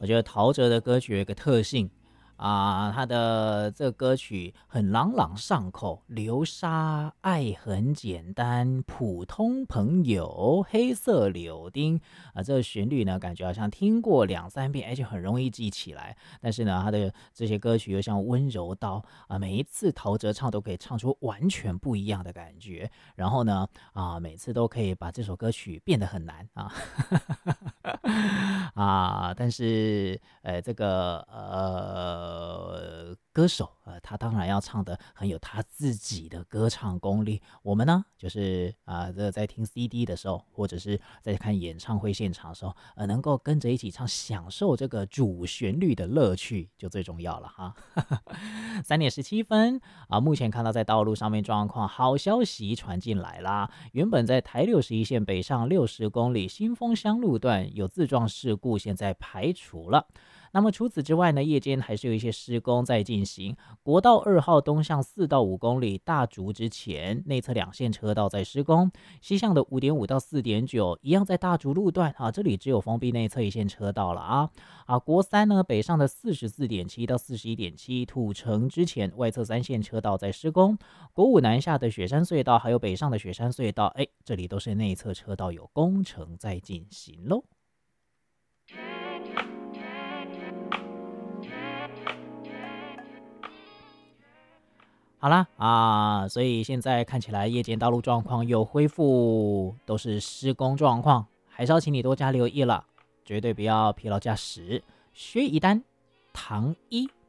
我觉得陶喆的歌曲有一个特性他的这个歌曲很朗朗上口，流沙、爱很简单、普通朋友、黑色柳丁这个旋律呢，感觉好像听过2-3遍，就很容易记起来。但是呢，他的这些歌曲又像温柔刀每一次陶喆唱都可以唱出完全不一样的感觉。然后呢，每次都可以把这首歌曲变得很难但是这个歌手他当然要唱的很有他自己的歌唱功力。我们呢，就是这个在听 CD 的时候，或者是在看演唱会现场的时候，能够跟着一起唱，享受这个主旋律的乐趣，就最重要了哈。3:17目前看到在道路上面状况，好消息传进来啦！原本在台61线北上60公里新丰乡路段有自撞事故，现在排除了。那么除此之外呢，夜间还是有一些施工在进行。国道2号东向4到5公里大竹之前，内侧2线车道在施工；西向的5.5到4.9一样在大竹路段这里只有封闭内侧1线车道了国3呢，北上的44.7到41.7土城之前外侧3线车道在施工；国5南下的雪山隧道还有北上的雪山隧道，这里都是内侧车道有工程在进行咯。好啦所以现在看起来夜间道路状况又恢复，都是施工状况，还是要请你多加留意了，绝对不要疲劳驾驶。薛一丹，唐一。